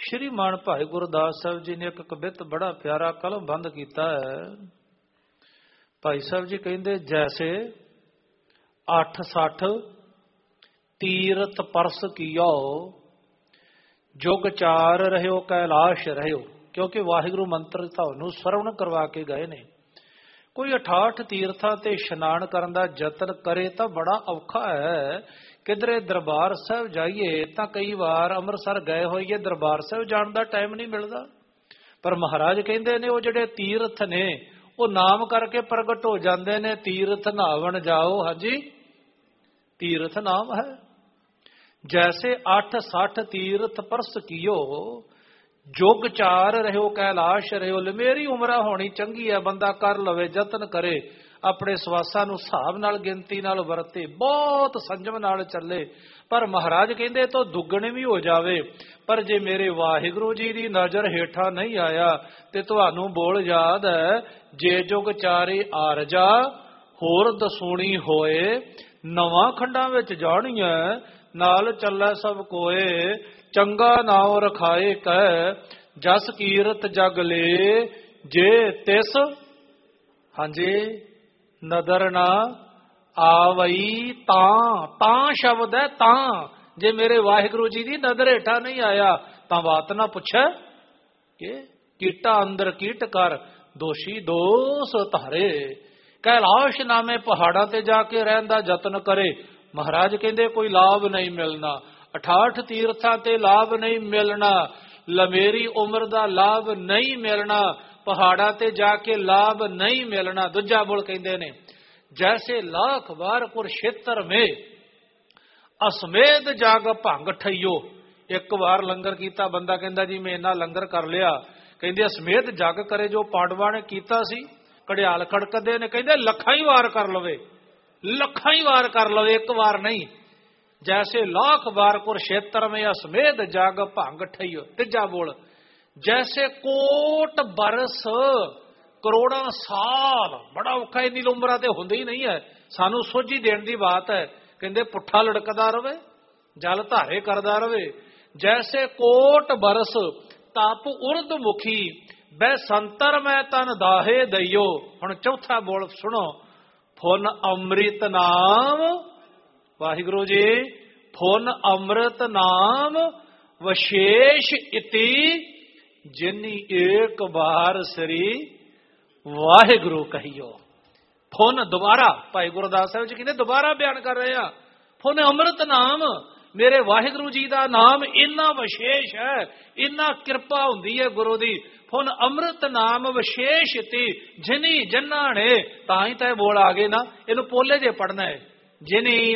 श्रीमान भाई गुरदास साहब जी ने एक कवित बड़ा प्यारा कलमबंद किया है। भाई साहब जी कहते जैसे 860 तीरथ परस कियो जुग चार रहो कैलाश रहो, क्योंकि वाहिगुरु मंत्र ਤੁਹਾਨੂੰ ਸਰਵਣ करवा के गए ने। कोई 68 तीर्थां ते इशनान करन दा यतन करे तो बड़ा औखा है। किधरे दरबार साहब जाइए तो कई बार अमृतसर गए होइए दरबार साहब जाने का टाइम नहीं मिलता, पर महाराज कहते ने वो जिहड़े तीर्थ ने वो नाम करके प्रगट हो जाते ने। तीर्थ नहावन जाओ, हाँ जी तीर्थ नाम है। जैसे 860 तीर्थ परस कियो जुग चार रहो कैलाश रहो। मेरी उम्र होनी चंगी है, बंदा कर लवे यतन करे, अपने सवासा नूं हिसाब नाल गिनती नाल वरते, बहुत संजम नाल चले। पर महाराज कहंदे तो दुगने भी हो जावे, पर जे मेरे वाहिगुरु जी दी नजर हेठा नहीं आया ते तुहानूं बोल याद है, जे जुग चारे आरजा होर दसूणी होए, नवां खंडां विच जाणीए नाल चलै सब कोए, चंगा नाव रखाए कह जस कीरत जग ले, जे तिस हाँ जी नदर ना आवई तां शब्द है तां। जे मेरे वाहिगुरु जी दी नदर हेठा नहीं आया तां बात ना पुछे के कीटा अंदर कीट कर दोषी दोष धारे। कैलाश नामे पहाड़ां ते जाके रहन दा यतन करे। महाराज कहंदे कोई लाभ नहीं मिलना, 68 तीर्थां ते लाभ नहीं मिलना, लमेरी उम्र दा लाभ नहीं मिलना, पहाड़ा ते जाके लाभ नहीं मिलना। दूजा बोल कहंदे ने जैसे लाख बार कुरुक्षेत्र में असमेध जाग भंग ठइयो। एक बार लंगर कीता, बंदा कहंदा जी मैं इन्ना लंगर कर लिया, कहंदे असमेध जग करे जो पांडवां ने कीता सी। घड़ियाल खड़कदे ने, कहंदे लखां ही वार कर लवे, लखां ही वार कर लवे, एक बार नहीं। जैसे लाख बार कुरुक्षेत्र में असमेध जाग भंग ठइयो। तीजा बोल जैसे कोट बरस करोड़ा साल, बड़ा औखा, इन्नी उम्र ते हुंदी ही नहीं है, सानू सोझी देण दी बात है। कहंदे पुठा लड़कदा रवे जल धारे करदा रवे। जैसे कोट बरस तप उर्द मुखी बह संतर मैं तन दाहे दइयो। हुण चौथा बोल सुनो, फुन अमृत नाम वाहिगुरु जी, फुन अमृत नाम विशेष इति जिनी एक बार श्री वाहिगुरु कहियो। फुन दोबारा भाई गुरदास साहब जी कहते दोबारा बयान कर रहे हैं। फुन अमृत नाम, मेरे वाहिगुरु जी का नाम इन्ना विशेष है, इन्ना कृपा हुंदी है गुरु दी। फुन अमृत नाम विशेष इति जिनी जन्ना ने, तां ही तै बोल आ गए ना, इनू पोले जे पढ़ना है। जिनी